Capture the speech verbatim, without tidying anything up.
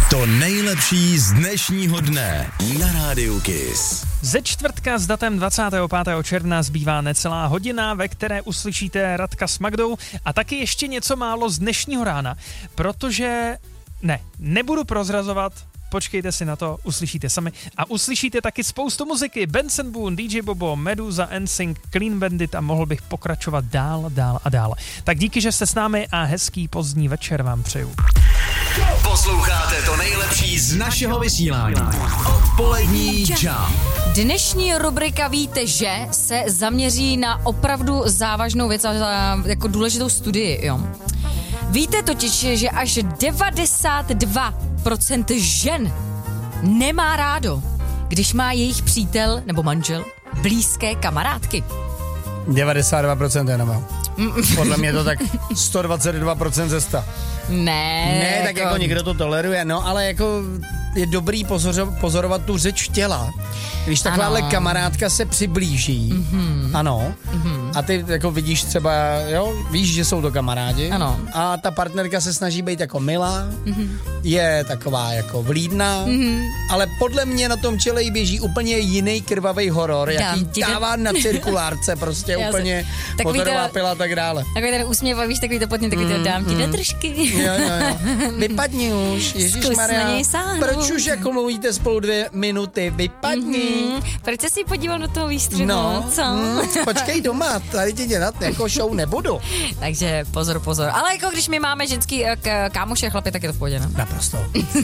To nejlepší z dnešního dne na Rádiu Kiss. Ze čtvrtka s datem dvacátého pátého června zbývá necelá hodina, ve které uslyšíte Radka s Magdou a taky ještě něco málo z dnešního rána, protože ne, nebudu prozrazovat, počkejte si na to, uslyšíte sami a uslyšíte taky spoustu muziky. Benson Boone, D J Bobo, Meduza, N Sync, Clean Bandit a mohl bych pokračovat dál, dál a dál. Tak díky, že jste s námi a hezký pozdní večer vám přeju. Posloucháte to nejlepší z našeho vysílání. Odpolední Jump. Dnešní rubrika Víte, že se zaměří na opravdu závažnou věc a jako důležitou studii, jo. Víte totiž, že až devadesát dva procent žen nemá rádo, když má jejich přítel nebo manžel blízké kamarádky. devadesát dva procent nemá. Podle mě to tak sto dvacet dva procent ze sta. Ne. Ne, tak jako někdo to toleruje, no, ale jako je dobrý pozor, pozorovat tu řeč těla. Když takováhle ano. kamarádka se přiblíží, mm-hmm. ano, mm-hmm. a ty jako vidíš třeba, jo, víš, že jsou to kamarádi, ano. a ta partnerka se snaží být jako milá, mm-hmm. je taková jako vlídná, mm-hmm. ale podle mě na tom čele jí běží úplně jiný krvavý horor, jaký dává na cirkulárce, prostě úplně motorová pila a tak dále. Takový ten úsměv, víš, takový to potně, takový to dám ti do držky. Jo, jo, jo. Vypadni už, ježišmarja, proč už jako mluvíte spolu dvě minuty, vypadni. Mm-hmm. Proč jsi si podíval do toho výstřihu, no, co? Mm, počkej doma, tady ti dělat jako show nebudu. Takže pozor, pozor. Ale jako když my máme ženský k- kámoše chlapy, tak je to v pohodě, ne? Naprosto.